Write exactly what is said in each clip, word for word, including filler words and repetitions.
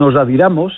nos adhiramos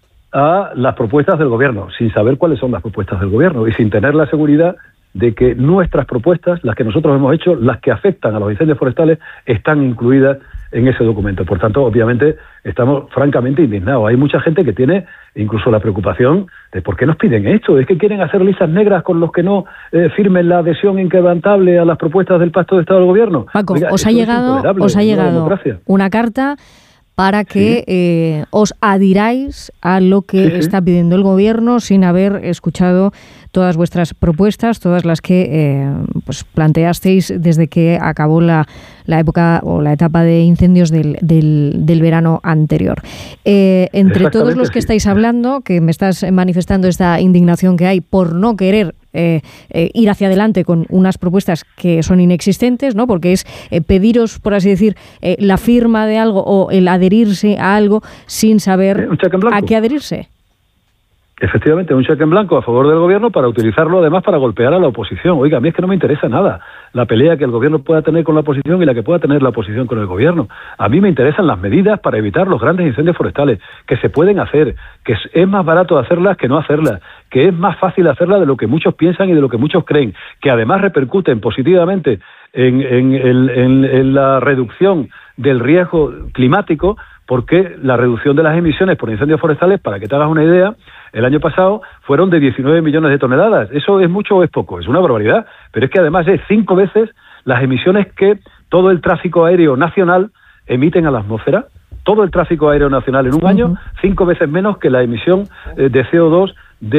a las propuestas del gobierno, sin saber cuáles son las propuestas del gobierno y sin tener la seguridad de que nuestras propuestas, las que nosotros hemos hecho, las que afectan a los incendios forestales, están incluidas en ese documento. Por tanto, obviamente, estamos francamente indignados. Hay mucha gente que tiene incluso la preocupación de ¿por qué nos piden esto? ¿Es que quieren hacer listas negras con los que no eh, firmen la adhesión inquebrantable a las propuestas del Pacto de Estado del Gobierno? Paco, Oiga, os ha llegado, os ha llegado una carta para que sí. eh, os adhiráis a lo que sí, sí. está pidiendo el Gobierno sin haber escuchado todas vuestras propuestas, todas las que eh, pues planteasteis desde que acabó la, la época o la etapa de incendios del, del, del verano anterior. Eh, entre todos los que sí. estáis hablando, que me estás manifestando esta indignación que hay por no querer Eh, eh, ir hacia adelante con unas propuestas que son inexistentes, ¿no? Porque es eh, pediros, por así decir, eh, la firma de algo o el adherirse a algo sin saber a qué adherirse. Efectivamente, un cheque en blanco a favor del gobierno para utilizarlo además para golpear a la oposición. Oiga, a mí es que no me interesa nada la pelea que el gobierno pueda tener con la oposición y la que pueda tener la oposición con el gobierno. A mí me interesan las medidas para evitar los grandes incendios forestales, que se pueden hacer, que es más barato hacerlas que no hacerlas, que es más fácil hacerlas de lo que muchos piensan y de lo que muchos creen, que además repercuten positivamente en, en, el, en, en la reducción del riesgo climático, porque la reducción de las emisiones por incendios forestales, para que te hagas una idea, el año pasado fueron de diecinueve millones de toneladas. ¿Eso es mucho o es poco? Es una barbaridad. Pero es que además es cinco veces las emisiones que todo el tráfico aéreo nacional emiten a la atmósfera. Todo el tráfico aéreo nacional en un uh-huh. año, cinco veces menos que la emisión eh, de C O dos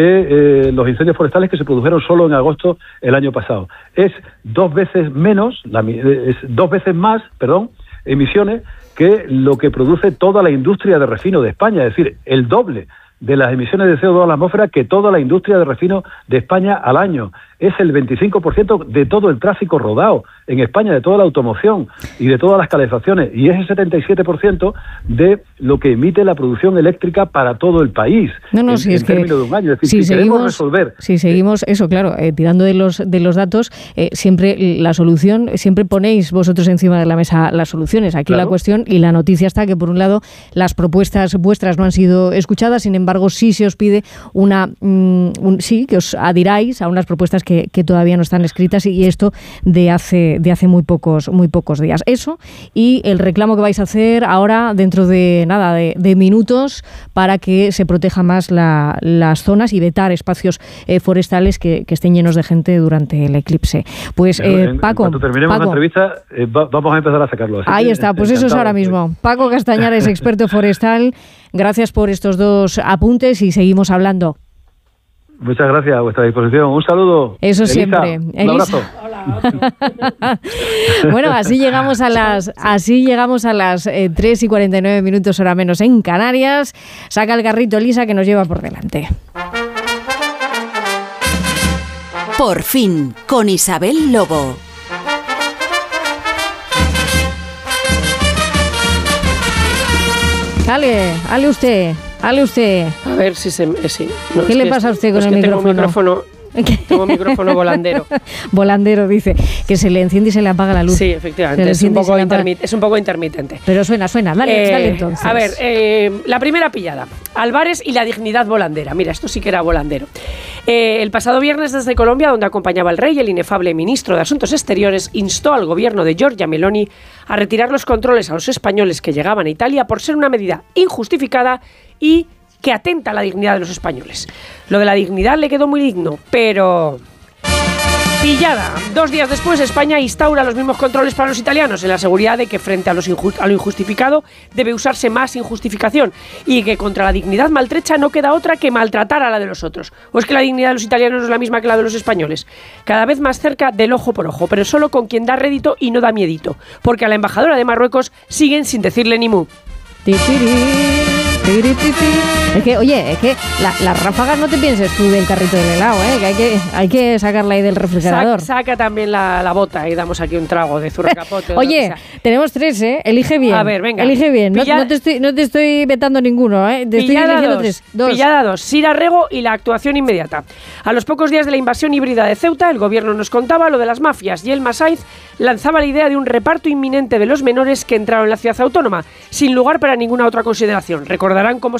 de eh, los incendios forestales que se produjeron solo en agosto el año pasado. Es dos veces menos, la, es dos veces más, perdón, emisiones que lo que produce toda la industria de refino de España, es decir, el doble de las emisiones de C O dos a la atmósfera que toda la industria de refino de España al año. Es el veinticinco por ciento de todo el tráfico rodado en España, de toda la automoción y de todas las calefacciones, y es el setenta y siete por ciento de lo que emite la producción eléctrica para todo el país, no, no, en, si en es términos que, de un año. Es decir, si, si seguimos, queremos resolver... Si seguimos, eso, claro, eh, tirando de los, de los datos, eh, siempre la solución, siempre ponéis vosotros encima de la mesa las soluciones. Aquí claro. La cuestión y la noticia está que, por un lado, las propuestas vuestras no han sido escuchadas, sin embargo, sí se os pide una... Mm, un, sí, que os adhiráis a unas propuestas que, que todavía no están escritas, y esto de hace de hace muy pocos muy pocos días. Eso y el reclamo que vais a hacer ahora dentro de nada de, de minutos para que se proteja más la, las zonas y vetar espacios eh, forestales que, que estén llenos de gente durante el eclipse. Pues eh, en, Paco, cuando terminemos Paco, la entrevista eh, va, vamos a empezar a sacarlo. Así ahí que, está, pues encantado. Eso es ahora mismo. Paco Castañares, experto forestal. Gracias por estos dos apuntes y seguimos hablando. Muchas gracias, a vuestra disposición. Un saludo. Eso Elisa, siempre. Un Elisa. abrazo. Hola. Bueno, así llegamos a las así llegamos a las eh, tres y cuarenta y nueve minutos hora menos en Canarias. Saca el carrito, Elisa, que nos lleva por delante. Por fin, con Isabel Lobo. Ale, ale usted, ale usted. A ver si se... Eh, sí. No, ¿Qué le pasa a usted con es el que micrófono? Tengo micrófono Tengo micrófono volandero. Volandero, dice, que se le enciende y se le apaga la luz. Sí, efectivamente, es un, poco intermit- es un poco intermitente. Pero suena, suena, dale, eh, dale entonces. A ver, eh, la primera pillada, Álvarez y la dignidad volandera. Mira, esto sí que era volandero. Eh, el pasado viernes desde Colombia, donde acompañaba al rey, el inefable ministro de Asuntos Exteriores instó al gobierno de Giorgia Meloni a retirar los controles a los españoles que llegaban a Italia por ser una medida injustificada y que atenta a la dignidad de los españoles. Lo de la dignidad le quedó muy digno, pero... Pillada. Dos días después, España instaura los mismos controles para los italianos, en la seguridad de que frente a, los injust- a lo injustificado debe usarse más injustificación, y que contra la dignidad maltrecha no queda otra que maltratar a la de los otros. ¿O es que la dignidad de los italianos no es la misma que la de los españoles? Cada vez más cerca del ojo por ojo, pero solo con quien da rédito y no da miedito, porque a la embajadora de Marruecos siguen sin decirle ni mu. Es que, oye, es que la, las ráfagas no te pienses tú del carrito del helado, ¿eh? Que hay que, hay que sacarla ahí del refrigerador. Sa- saca también la, la bota y damos aquí un trago de zurracapote. Oye, tenemos tres, ¿eh? Elige bien. A ver, venga. Elige bien. No, Pilla- no, te, estoy, no te estoy vetando ninguno, ¿eh? Te estoy Pillada eligiendo dos, tres. Dos. Pillada dos. Sira Rego y la actuación inmediata. A los pocos días de la invasión híbrida de Ceuta, el gobierno nos contaba lo de las mafias y el Masaiz lanzaba la idea de un reparto inminente de los menores que entraron en la ciudad autónoma, sin lugar para ninguna otra consideración. Recordarán cómo